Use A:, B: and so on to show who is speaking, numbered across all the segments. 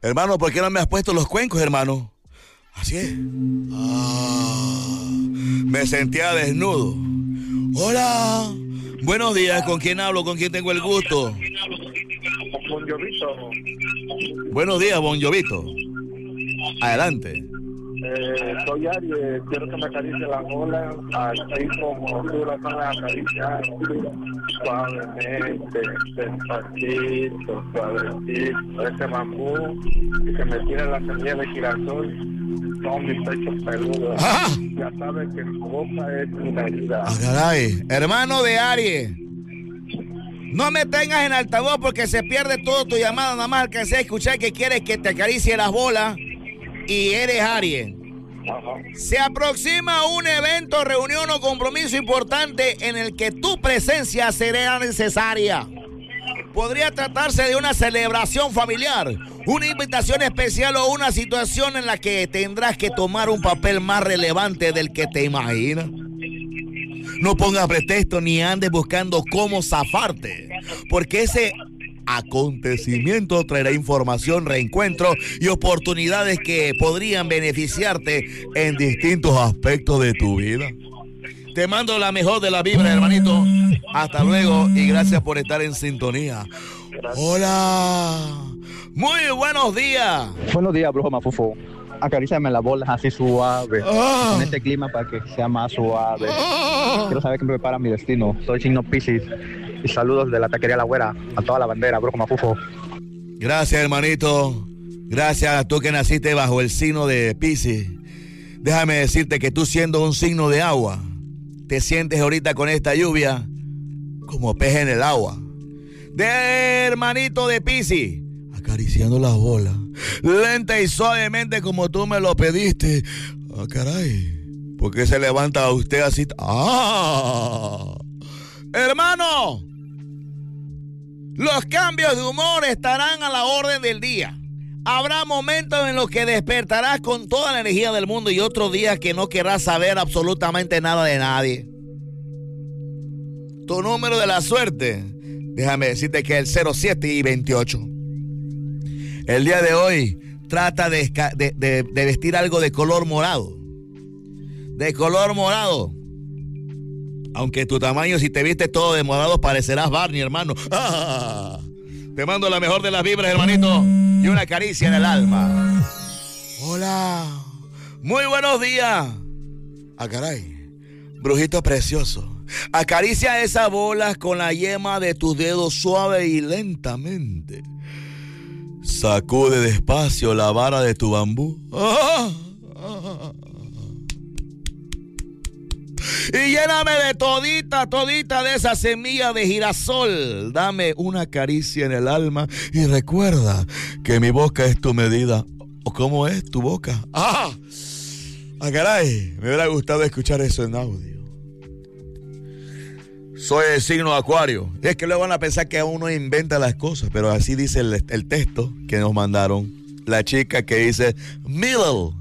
A: Hermano, ¿por qué no me has puesto los cuencos, hermano? Así es. Me sentía desnudo. Hola. Buenos días, ¿con quién hablo? ¿Con quién tengo el gusto?
B: Bon Jovito.
A: Buenos días, Bon Jovito. Adelante.
B: Soy Aries, quiero que me acaricie la bola, así como tú la vas a acariciar, suavemente, despacito, suavecito, ese bambú, y que me tire la semilla de girasol, con mis pechos peludos.
A: ¡Ah!
B: Ya sabes que tu boca es mi herida.
A: Ah, caray. Hermano de Aries, no me tengas en altavoz porque se pierde todo tu llamada. Nada más alcancé a escuchar que quieres que te acaricie las bolas y eres Aries.
B: Ajá.
A: Se aproxima un evento, reunión o compromiso importante en el que tu presencia será necesaria. Podría tratarse de una celebración familiar, una invitación especial o una situación en la que tendrás que tomar un papel más relevante del que te imaginas. No pongas pretexto ni andes buscando cómo zafarte, porque ese acontecimiento traerá información, reencuentros y oportunidades que podrían beneficiarte en distintos aspectos de tu vida. Te mando la mejor de la vibra, hermanito. Hasta luego y gracias por estar en sintonía. Hola. Muy buenos días.
C: Buenos días, brujo Mafufo. Acaríciame las bolas así suave. En este clima para que sea más suave. Quiero saber qué me prepara mi destino. Soy signo Piscis. Y saludos de la taquería La Güera a toda la bandera, brujo Mafufo.
A: Gracias, hermanito. Gracias a tú que naciste bajo el signo de Piscis. Déjame decirte que tú, siendo un signo de agua, te sientes ahorita con esta lluvia como pez en el agua. De hermanito de Piscis, acariciando las bolas, lenta y suavemente como tú me lo pediste. Ah, caray. ¿Por qué se levanta usted así? ¡Ah! Hermano, los cambios de humor estarán a la orden del día. Habrá momentos en los que despertarás con toda la energía del mundo y otros días que no querrás saber absolutamente nada de nadie. Tu número de la suerte, déjame decirte que es el 07 y 28. El día de hoy trata de vestir algo de color morado. De color morado. Aunque tu tamaño, si te viste todo de morado, parecerás Barney, hermano. ¡Ah! Te mando la mejor de las vibras, hermanito, y una caricia en el alma. Hola. Muy buenos días. Ah, caray. Brujito precioso. Acaricia esas bolas con la yema de tus dedos suave y lentamente. Sacude despacio la vara de tu bambú. ¡Ah! ¡Ah! Y lléname de todita de esa semilla de girasol. Dame una caricia en el alma y recuerda que mi boca es tu medida. ¿O cómo es tu boca? ¡Ah! ¡Ah, caray! Me hubiera gustado escuchar eso en audio. Soy el signo de Acuario. Es que luego van a pensar que uno inventa las cosas, pero así dice el texto que nos mandaron. La chica que dice middle.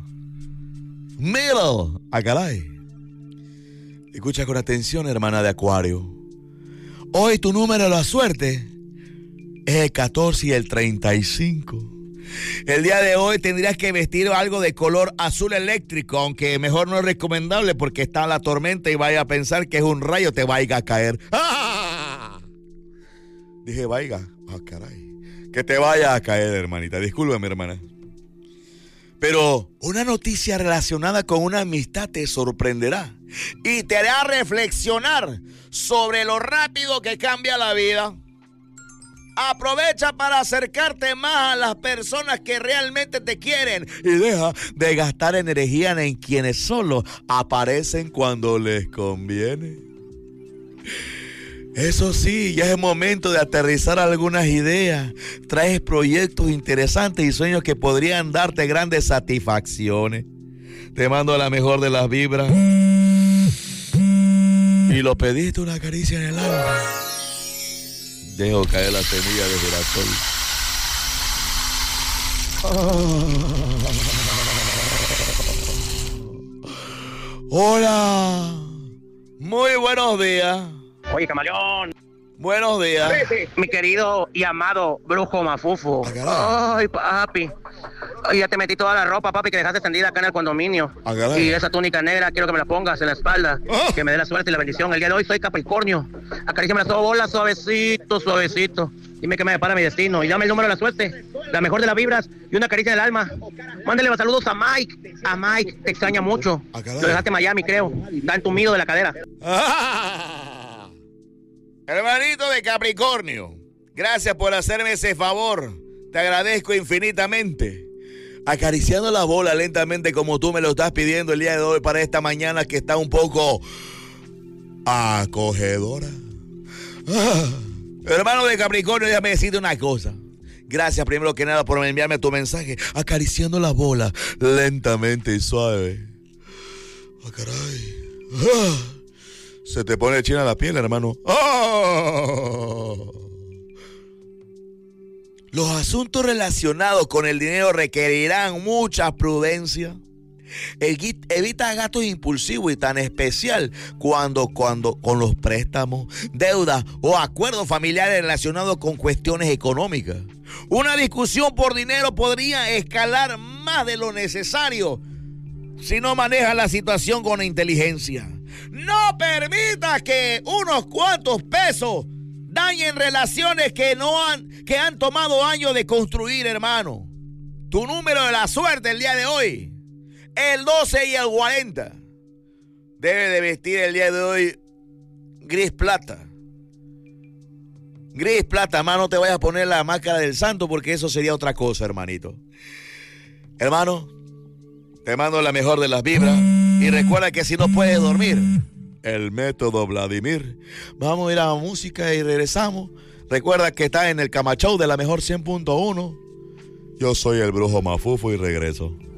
A: ¡Ah, caray! Escucha con atención, hermana de Acuario. Hoy tu número de la suerte es el 14 y el 35. El día de hoy tendrías que vestir algo de color azul eléctrico, aunque mejor no es recomendable porque está la tormenta y vaya a pensar que es un rayo, te vaya a caer. ¡Ah! Dije, vaya, ah, caray. Que te vaya a caer, hermanita. Discúlpame, hermana. Pero una noticia relacionada con una amistad te sorprenderá y te hará reflexionar sobre lo rápido que cambia la vida. Aprovecha para acercarte más a las personas que realmente te quieren y deja de gastar energía en quienes solo aparecen cuando les conviene. Eso sí, ya es momento de aterrizar algunas ideas. Traes proyectos interesantes y sueños que podrían darte grandes satisfacciones. Te mando la mejor de las vibras. Y lo pediste, una caricia en el alma. Dejo caer la semilla de girasol. Hola. Muy buenos días.
D: Oye, camaleón.
A: Buenos días.
D: Mi querido y amado brujo Mafufo. Ay, papi. Ay, ya te metí toda la ropa, papi, que dejaste extendida acá en el condominio. Y esa túnica negra quiero que me la pongas en la espalda. Que me dé la suerte y la bendición. El día de hoy soy Capricornio. Acaríciame la bola suavecito, suavecito. Dime que me depara mi destino. Y dame el número de la suerte. La mejor de las vibras y una caricia del alma. Mándale saludos a Mike. A Mike, te extraña mucho. Lo dejaste en Miami, creo. Está entumido de la cadera.
A: Hermanito de Capricornio, gracias por hacerme ese favor. Te agradezco infinitamente. Acariciando la bola lentamente como tú me lo estás pidiendo el día de hoy para esta mañana que está un poco acogedora. Hermano de Capricornio, déjame decirte una cosa. Gracias primero que nada por enviarme tu mensaje. Acariciando la bola lentamente y suave. ¡Ah, caray! Se te pone china la piel, hermano. ¡Oh! Los asuntos relacionados con el dinero requerirán mucha prudencia. Evita gastos impulsivos y tan especial cuando con los préstamos, deudas o acuerdos familiares relacionados con cuestiones económicas. Una discusión por dinero podría escalar más de lo necesario si no manejas la situación con inteligencia. No permitas que unos cuantos pesos dañen relaciones que han tomado años de construir, hermano. Tu número de la suerte el día de hoy, el 12 y el 40. Debe de vestir el día de hoy gris plata. Gris plata, hermano, no te vayas a poner la máscara del santo porque eso sería otra cosa, hermanito. Hermano, te mando la mejor de las vibras y recuerda que si no puedes dormir, el método Vladimir. Vamos a ir a la música y regresamos. Recuerda que está en el Cama Show de la mejor 100.1. Yo soy el brujo Mafufo y regreso.